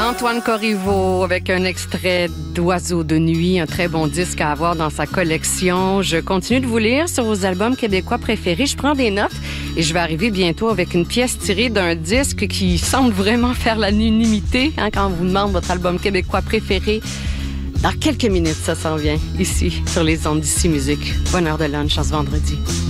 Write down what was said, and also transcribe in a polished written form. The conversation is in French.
Antoine Corriveau avec un extrait d'Oiseaux de nuit, un très bon disque à avoir dans sa collection. Je continue de vous lire sur vos albums québécois préférés. Je prends des notes et je vais arriver bientôt avec une pièce tirée d'un disque qui semble vraiment faire l'unanimité quand on vous demande votre album québécois préféré. Dans quelques minutes, ça s'en vient ici sur les ondes d'Ici Musique. Bonne heure de lunch en ce vendredi.